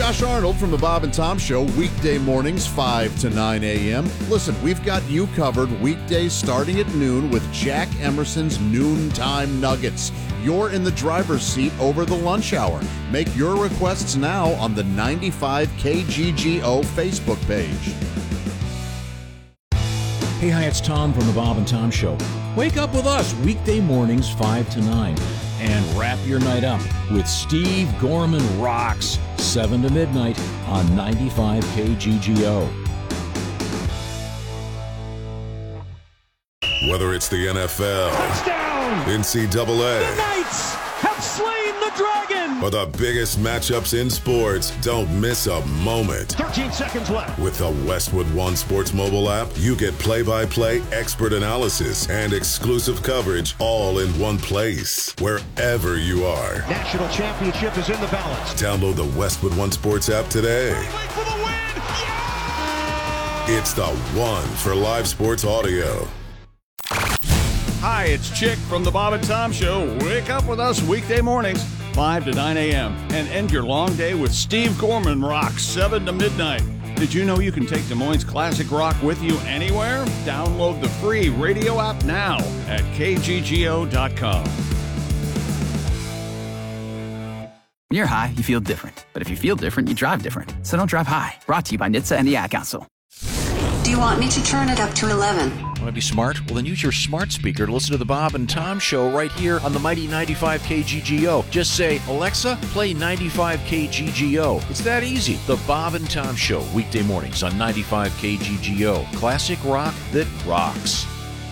Josh Arnold from the Bob and Tom Show, weekday mornings 5 to 9 a.m. Listen, we've got you covered weekdays starting at noon with Jack Emerson's Noontime Nuggets. You're in the driver's seat over the lunch hour. Make your requests now on the 95KGGO Facebook page. Hey, hi, it's Tom from the Bob and Tom Show. Wake up with us weekday mornings 5 to 9 and wrap your night up with Steve Gorman Rocks 7 to midnight on 95KGGO. Whether it's the NFL, touchdown, NCAA, the Knights have slain the dragon, or the biggest matchups in sports, don't miss a moment. 13 seconds left. With the Westwood One Sports mobile app, you get play-by-play expert analysis and exclusive coverage all in one place, wherever you are. National championship is in the balance. Download the Westwood One Sports app today. For the win! Yeah! It's the one for live sports audio. Hi, it's Chick from the Bob and Tom Show. Wake up with us weekday mornings, 5 to 9 a.m. and end your long day with Steve Gorman Rock, 7 to midnight. Did you know you can take Des Moines classic rock with you anywhere? Download the free radio app now at kggo.com. When you're high, you feel different. But if you feel different, you drive different. So don't drive high. Brought to you by NHTSA and the Ad Council. Do you want me to turn it up to 11? Want to be smart? Well, then use your smart speaker to listen to the Bob and Tom Show right here on the mighty 95KGGO. Just say, Alexa, play 95KGGO. It's that easy. The Bob and Tom Show, weekday mornings on 95KGGO. Classic rock that rocks.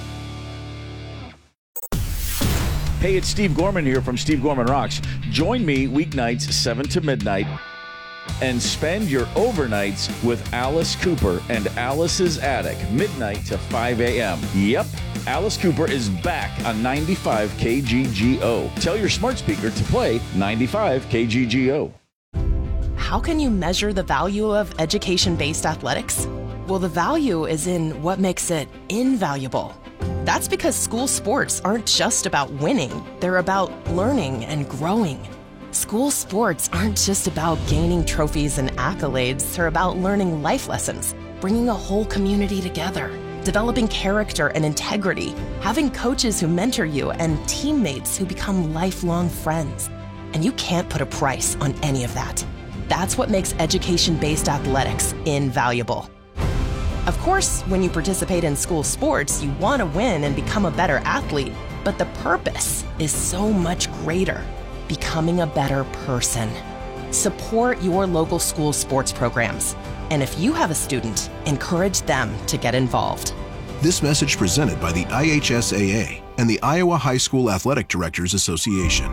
Hey, it's Steve Gorman here from Steve Gorman Rocks. Join me weeknights 7 to midnight and spend your overnights with Alice Cooper and Alice's Attic, midnight to 5 a.m. Yep, Alice Cooper is back on 95KGGO. Tell your smart speaker to play 95KGGO. How can you measure the value of education-based athletics? Well, the value is in what makes it invaluable. That's because school sports aren't just about winning. They're about learning and growing. School sports aren't just about gaining trophies and accolades. They're about learning life lessons, bringing a whole community together, developing character and integrity, having coaches who mentor you, and teammates who become lifelong friends. And you can't put a price on any of that. That's what makes education-based athletics invaluable. Of course, when you participate in school sports, you want to win and become a better athlete, but the purpose is so much greater. Becoming a better person. Support your local school sports programs. And if you have a student, encourage them to get involved. This message presented by the IHSAA and the Iowa High School Athletic Directors Association.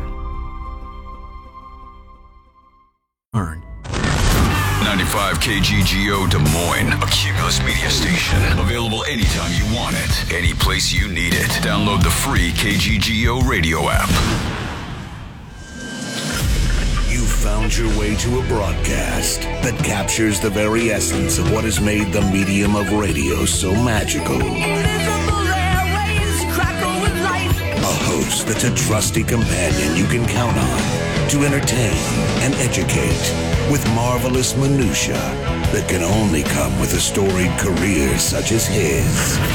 Earn. 95KGGO Des Moines, a Cumulus media station. Available anytime you want it, any place you need it. Download the free KGGO radio app. You found your way to a broadcast that captures the very essence of what has made the medium of radio so magical. A host that's a trusty companion you can count on to entertain and educate with marvelous minutia that can only come with a storied career such as his.